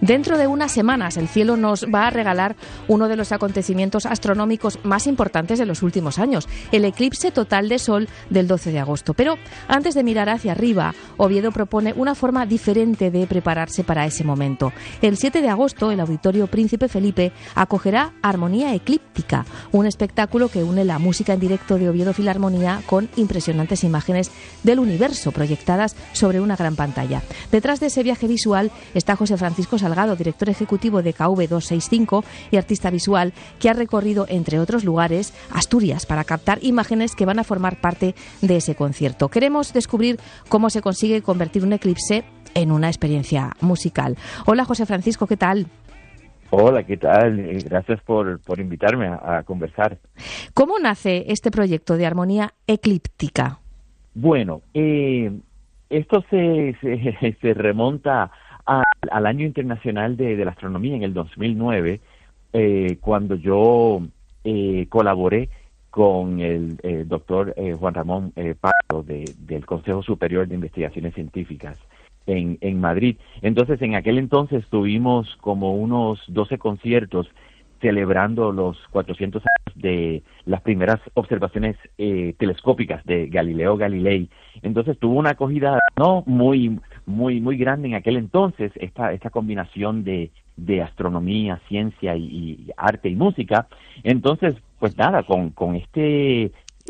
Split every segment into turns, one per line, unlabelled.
Dentro de unas semanas el cielo nos va a regalar uno de los acontecimientos astronómicos más importantes de los últimos años, el eclipse total de Sol del 12 de agosto. Pero antes de mirar hacia arriba, Oviedo propone una forma diferente de prepararse para ese momento. El 7 de agosto el Auditorio Príncipe Felipe acogerá Armonía Eclíptica, un espectáculo que une la música en directo de Oviedo Filarmonía con impresionantes imágenes del universo proyectadas sobre una gran pantalla. Detrás de ese viaje visual está José Francisco Salgado, director ejecutivo de KV265 y artista visual, que ha recorrido, entre otros lugares, Asturias para captar imágenes que van a formar parte de ese concierto. Queremos descubrir cómo se consigue convertir un eclipse en una experiencia musical. Hola José Francisco, ¿qué tal?
Hola, ¿qué tal? Gracias por invitarme a conversar.
¿Cómo nace este proyecto de Armonía Eclíptica?
Bueno, esto se remonta al Año Internacional de la Astronomía en el 2009, cuando yo colaboré con el doctor Juan Ramón Pardo del Consejo Superior de Investigaciones Científicas en Madrid. Entonces, en aquel entonces tuvimos como unos 12 conciertos celebrando los 400 años de las primeras observaciones telescópicas de Galileo Galilei. Entonces tuvo una acogida muy grande en aquel entonces, esta combinación de astronomía, ciencia y arte y música. Entonces, pues nada, con este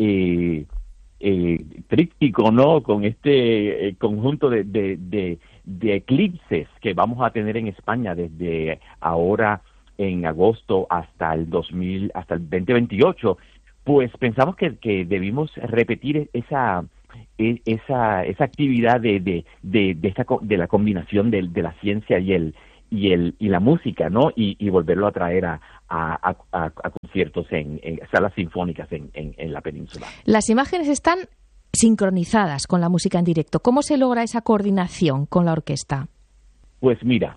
tríptico, ¿no? Con este conjunto de eclipses que vamos a tener en España desde ahora en agosto hasta el 2028, pues pensamos que debimos repetir esa actividad de la combinación de la ciencia y la música, ¿no? Y volverlo a traer a conciertos en salas sinfónicas en la península.
Las imágenes están sincronizadas con la música en directo. ¿Cómo se logra esa coordinación con la orquesta?
Pues mira,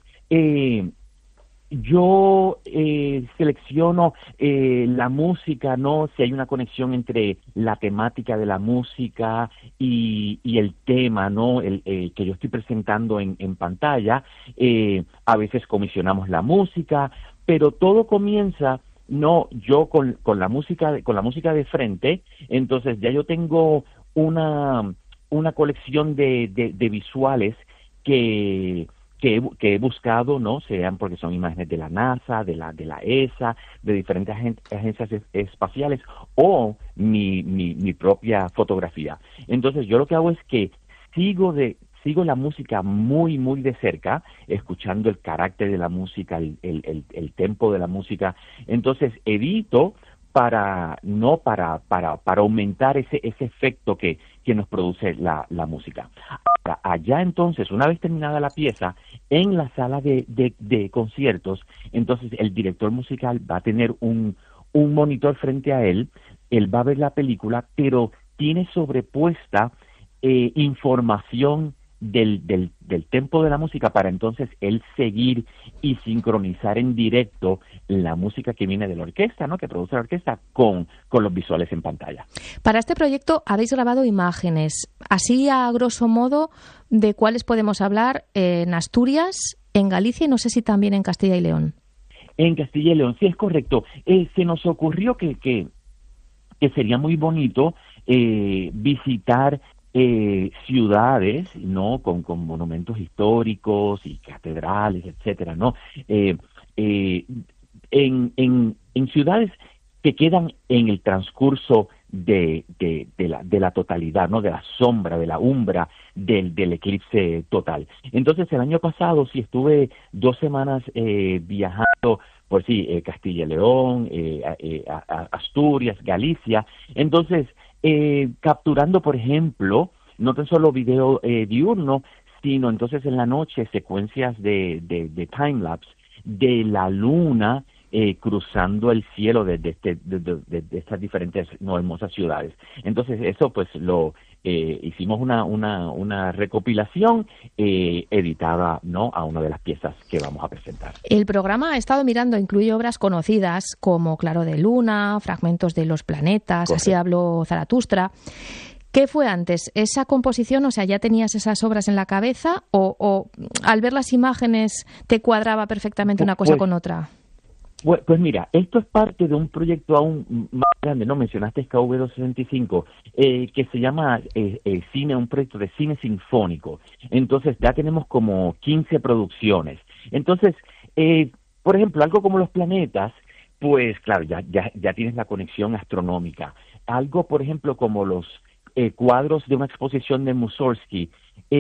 yo selecciono la música, ¿no? Si hay una conexión entre la temática de la música y el tema, ¿no? Que yo estoy presentando en pantalla. A veces comisionamos la música, pero todo comienza, no, yo con la música de frente. Entonces ya yo tengo una colección de visuales que he buscado, ¿no? Sean porque son imágenes de la NASA, de la ESA, de diferentes agencias espaciales, o mi propia fotografía. Entonces yo lo que hago es que sigo la música muy de cerca, escuchando el carácter de la música, el tempo de la música. Entonces edito para aumentar ese efecto que nos produce la música. Allá entonces, una vez terminada la pieza, en la sala de conciertos, entonces el director musical va a tener un monitor frente a él va a ver la película, pero tiene sobrepuesta información del tempo de la música para entonces él seguir y sincronizar en directo la música que viene de la orquesta, ¿no? Que produce la orquesta con los visuales en pantalla.
Para este proyecto habéis grabado imágenes, así a grosso modo, ¿de cuáles podemos hablar? En Asturias, en Galicia y no sé si también en Castilla y León.
En Castilla y León, sí, es correcto. Se nos ocurrió que sería muy bonito visitar ciudades, ¿no? Con monumentos históricos y catedrales, etcétera, ¿no? En ciudades que quedan en el transcurso de la totalidad, ¿no? De la sombra, de la umbra del eclipse total. Entonces, el año pasado sí estuve 2 semanas viajando, pues sí, Castilla y León, Asturias, Galicia. Entonces, capturando, por ejemplo, no tan solo video diurno, sino entonces en la noche secuencias de time-lapse de la luna cruzando el cielo de estas diferentes hermosas ciudades. Entonces eso pues hicimos una recopilación editada, ¿no? A una de las piezas que vamos a presentar.
El programa ha estado mirando, incluye obras conocidas como Claro de Luna, Fragmentos de los planetas, Correcto. Así habló Zaratustra. ¿Qué fue antes? ¿Esa composición, o sea, ya tenías esas obras en la cabeza o al ver las imágenes te cuadraba perfectamente una cosa con otra?
Pues mira, esto es parte de un proyecto aún más grande, ¿no? Mencionaste KV265, que se llama cine, un proyecto de cine sinfónico. Entonces ya tenemos como 15 producciones. Entonces, por ejemplo, algo como los planetas, pues claro, ya tienes la conexión astronómica. Algo, por ejemplo, como los cuadros de una exposición de Mussorgsky,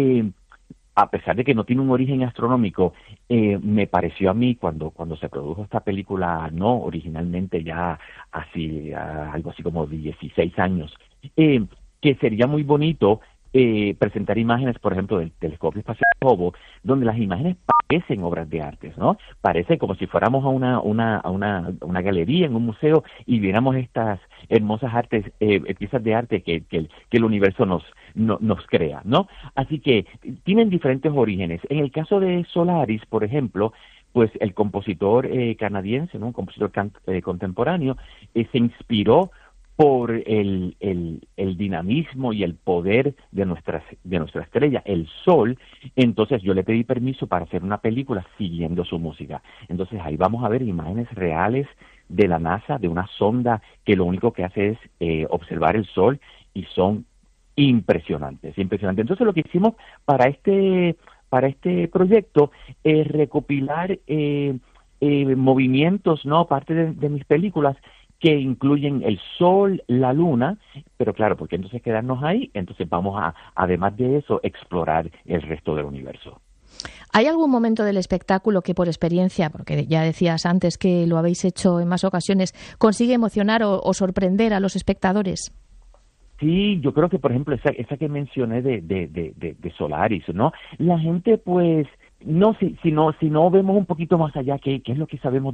a pesar de que no tiene un origen astronómico, me pareció a mí cuando se produjo esta película, no originalmente ya así, algo así como 16 años, que sería muy bonito presentar imágenes, por ejemplo, del telescopio espacial Hubble, donde las imágenes parecen obras de arte, ¿no? Parece como si fuéramos a una galería, en un museo, y viéramos estas hermosas piezas de arte que el universo nos crea, ¿no? Así que tienen diferentes orígenes. En el caso de Solaris, por ejemplo, pues el compositor canadiense, ¿no? Un compositor contemporáneo, se inspiró por el dinamismo y el poder de nuestra estrella, el Sol. Entonces yo le pedí permiso para hacer una película siguiendo su música. Entonces ahí vamos a ver imágenes reales de la NASA, de una sonda que lo único que hace es observar el Sol, y son impresionantes. Entonces lo que hicimos para este proyecto es recopilar movimientos, ¿no? Parte de mis películas, que incluyen el Sol, la Luna, pero claro, porque entonces quedarnos ahí, entonces vamos a, además de eso, explorar el resto del universo.
¿Hay algún momento del espectáculo que por experiencia, porque ya decías antes que lo habéis hecho en más ocasiones, consigue emocionar o sorprender a los espectadores?
Sí, yo creo que, por ejemplo, esa que mencioné de Solaris, ¿no? La gente, pues, no, si no vemos un poquito más allá, ¿qué es lo que sabemos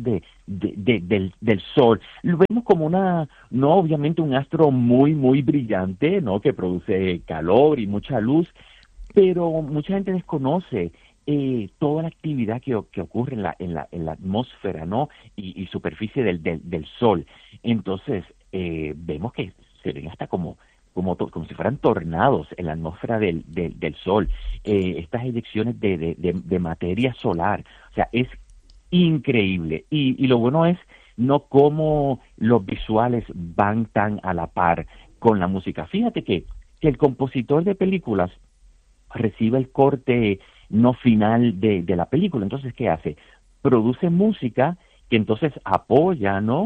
del Sol? Lo vemos como no obviamente un astro muy, muy brillante, ¿no? Que produce calor y mucha luz, pero mucha gente desconoce toda la actividad que ocurre en la atmósfera, ¿no? Y superficie del Sol. Entonces, vemos que se ven hasta como si fueran tornados en la atmósfera del Sol, estas eyecciones de materia solar. O sea, es increíble. Y lo bueno es no cómo los visuales van tan a la par con la música. Fíjate que el compositor de películas recibe el corte no final de la película. Entonces, ¿qué hace? Produce música que entonces apoya, ¿no?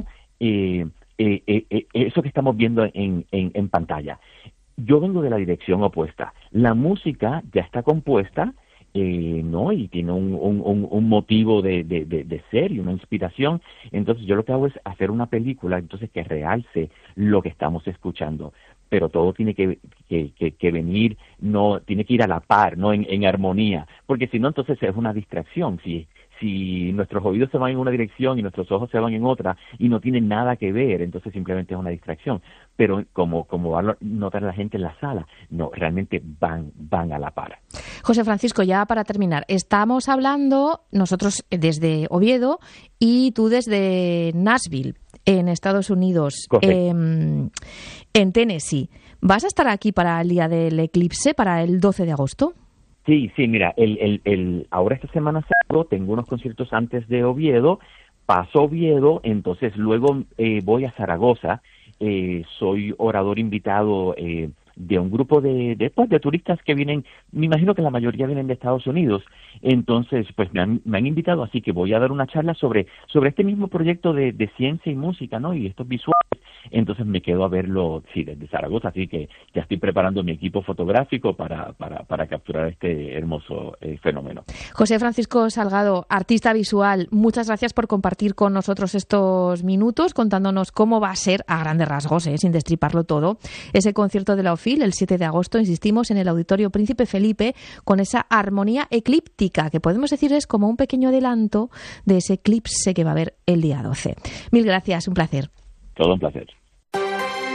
Eso que estamos viendo en pantalla. Yo vengo de la dirección opuesta. La música ya está compuesta, ¿no? Y tiene un motivo de ser y una inspiración. Entonces yo lo que hago es hacer una película, entonces, que realce lo que estamos escuchando. Pero todo tiene que venir, no tiene que ir a la par, no en armonía, porque si no, entonces es una distracción. Si nuestros oídos se van en una dirección y nuestros ojos se van en otra y no tienen nada que ver, entonces simplemente es una distracción. Pero como va a notar la gente en la sala, no, realmente van a la par.
José Francisco, ya para terminar, estamos hablando nosotros desde Oviedo y tú desde Nashville, en Estados Unidos, en Tennessee. ¿Vas a estar aquí para el día del eclipse, para el 12 de agosto?
Sí, mira, ahora esta semana tengo unos conciertos antes de Oviedo, paso a Oviedo, entonces luego voy a Zaragoza, soy orador invitado de un grupo de turistas que vienen, me imagino que la mayoría vienen de Estados Unidos, entonces pues me han invitado, así que voy a dar una charla sobre este mismo proyecto de ciencia y música, ¿no? Y estos visuales, entonces me quedo a verlo, sí, desde Zaragoza, así que ya estoy preparando mi equipo fotográfico para capturar este hermoso fenómeno.
José Francisco Salgado, artista visual, muchas gracias por compartir con nosotros estos minutos, contándonos cómo va a ser, a grandes rasgos, sin destriparlo todo, ese concierto de la OFIL el 7 de agosto, insistimos, en el Auditorio Príncipe Felipe, con esa armonía eclíptica, que podemos decir es como un pequeño adelanto de ese eclipse que va a haber el día 12. Mil gracias, un placer.
Todo un placer.